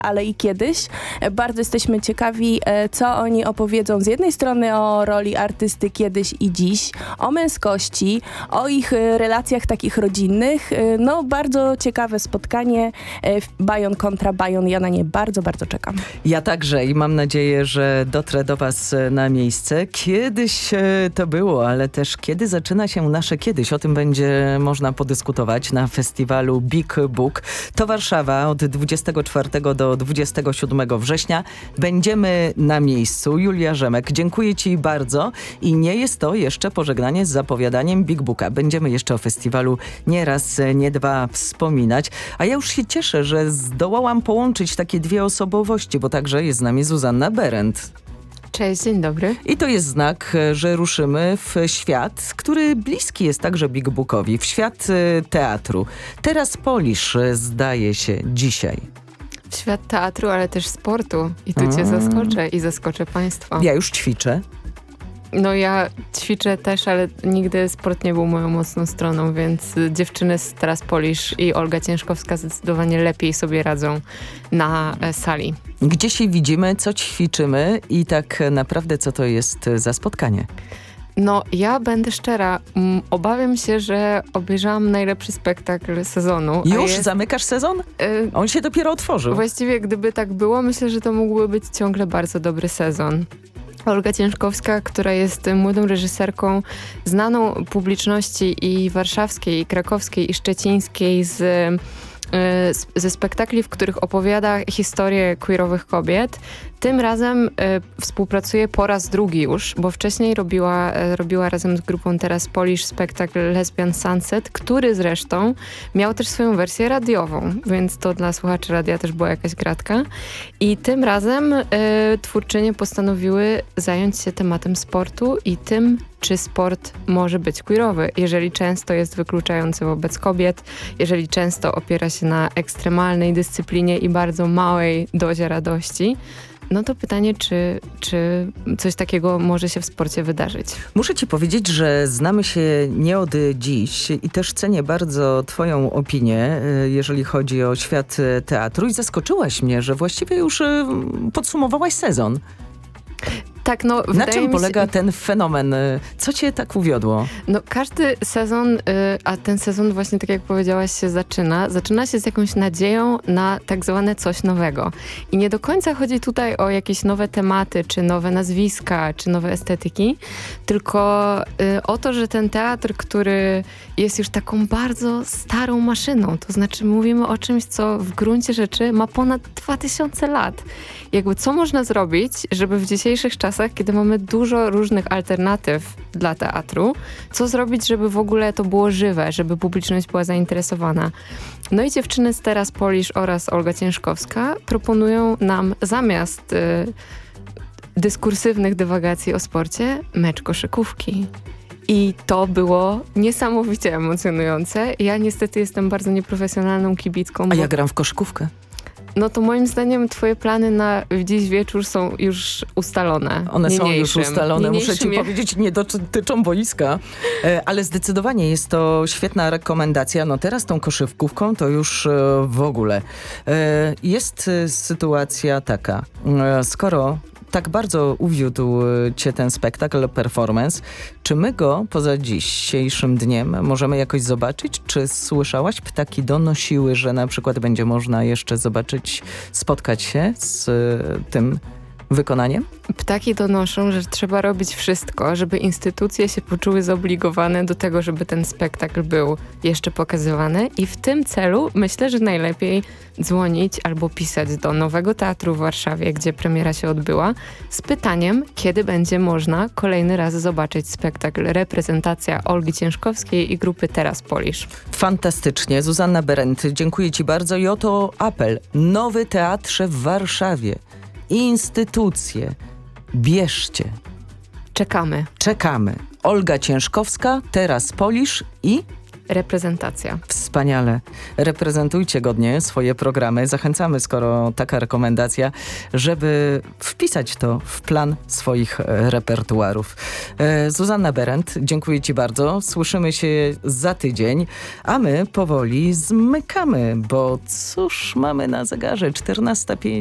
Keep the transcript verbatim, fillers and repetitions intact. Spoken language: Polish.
ale i kiedyś. Bardzo jesteśmy ciekawi, co oni opowiedzą z jednej strony o roli artysty kiedyś i dziś, o męskości, o ich relacjach takich rodzinnych. No, bardzo ciekawe spotkanie. Bajon kontra Bajon. Ja na nie bardzo, bardzo czekam. Ja także i mam nadzieję, że dotrę do was na miejsce. Kiedyś to było, ale też kiedy zaczyna się nasze kiedyś. O tym będzie można podyskutować na festiwalu Big Book. To Warszawa od dwudziestego czwartego do dwudziestego siódmego września. Będziemy na miejscu. Julia Rzemek, dziękuję ci bardzo i nie jest to jeszcze pożegnanie z zapowiadaniem Big Booka. Będziemy jeszcze o festiwalu nie raz, nie dwa wspominać. A ja już się cieszę, że zdołałam połączyć takie dwie osobowości, bo także jest z nami Zuzanna Berendt. Cześć, dzień dobry. I to jest znak, że ruszymy w świat, który bliski jest także Big Bookowi, w świat teatru. Teraz Polisz, zdaje się, dzisiaj. W świat teatru, ale też sportu. I tu mm. cię zaskoczę i zaskoczę państwa. Ja już ćwiczę. No ja ćwiczę też, ale nigdy sport nie był moją mocną stroną, więc dziewczyny z Teraz Polisz i Olga Ciężkowska zdecydowanie lepiej sobie radzą na sali. Gdzie się widzimy, co ćwiczymy i tak naprawdę co to jest za spotkanie? No, ja będę szczera. Obawiam się, że obejrzałam najlepszy spektakl sezonu. Już? Jest... Zamykasz sezon? Y... On się dopiero otworzył. Właściwie, gdyby tak było, myślę, że to mógłby być ciągle bardzo dobry sezon. Olga Ciężkowska, która jest młodą reżyserką, znaną publiczności i warszawskiej, i krakowskiej, i szczecińskiej z, ze spektakli, w których opowiada historię queerowych kobiet. Tym razem y, współpracuje po raz drugi już, bo wcześniej robiła, y, robiła razem z grupą Teraz Polisz spektakl Lesbian Sunset, który zresztą miał też swoją wersję radiową, więc to dla słuchaczy radia też była jakaś gratka. I tym razem y, twórczynie postanowiły zająć się tematem sportu i tym, czy sport może być queerowy, jeżeli często jest wykluczający wobec kobiet, jeżeli często opiera się na ekstremalnej dyscyplinie i bardzo małej dozie radości. No to pytanie, czy, czy coś takiego może się w sporcie wydarzyć? Muszę ci powiedzieć, że znamy się nie od dziś i też cenię bardzo twoją opinię, jeżeli chodzi o świat teatru i zaskoczyłaś mnie, że właściwie już podsumowałaś sezon. Tak, no, na czym się... polega ten fenomen? Co cię tak uwiodło? No każdy sezon, y, a ten sezon właśnie tak jak powiedziałaś się zaczyna, zaczyna się z jakąś nadzieją na tak zwane coś nowego. I nie do końca chodzi tutaj o jakieś nowe tematy, czy nowe nazwiska, czy nowe estetyki, tylko y, o to, że ten teatr, który jest już taką bardzo starą maszyną, to znaczy mówimy o czymś, co w gruncie rzeczy ma ponad dwa tysiące lat. Jakby co można zrobić, żeby w dzisiejszych czasach, kiedy mamy dużo różnych alternatyw dla teatru, co zrobić, żeby w ogóle to było żywe, żeby publiczność była zainteresowana. No i dziewczyny z Teraz Polisz oraz Olga Ciężkowska proponują nam zamiast y, dyskursywnych dywagacji o sporcie mecz koszykówki. I to było niesamowicie emocjonujące. Ja niestety jestem bardzo nieprofesjonalną kibicką. A bo... ja gram w koszykówkę. No to moim zdaniem twoje plany na dziś wieczór są już ustalone. One są już ustalone, Niniejszym muszę ci je... powiedzieć, nie dotyczą boiska. E, ale zdecydowanie jest to świetna rekomendacja. No teraz tą koszykówką to już e, w ogóle. E, jest e, sytuacja taka, e, skoro tak bardzo uwiódł cię ten spektakl, performance. Czy my go poza dzisiejszym dniem możemy jakoś zobaczyć? Czy słyszałaś? Ptaki donosiły, że na przykład będzie można jeszcze zobaczyć, spotkać się z tym wykonaniem? Ptaki donoszą, że trzeba robić wszystko, żeby instytucje się poczuły zobligowane do tego, żeby ten spektakl był jeszcze pokazywany i w tym celu myślę, że najlepiej dzwonić albo pisać do Nowego Teatru w Warszawie, gdzie premiera się odbyła, z pytaniem, kiedy będzie można kolejny raz zobaczyć spektakl Reprezentacja Olgi Ciężkowskiej i grupy Teraz Polisz. Fantastycznie. Zuzanna Berendt, dziękuję ci bardzo i oto apel. Nowy Teatrze w Warszawie. Instytucje. Bierzcie. Czekamy. Czekamy. Olga Ciężkowska, Teraz Polisz i... reprezentacja. Wspaniale. Reprezentujcie godnie swoje programy. Zachęcamy, skoro taka rekomendacja, żeby wpisać to w plan swoich repertuarów. Zuzanna Berendt, dziękuję Ci bardzo. Słyszymy się za tydzień, a my powoli zmykamy, bo cóż mamy na zegarze? czternasta pięćdziesiąt.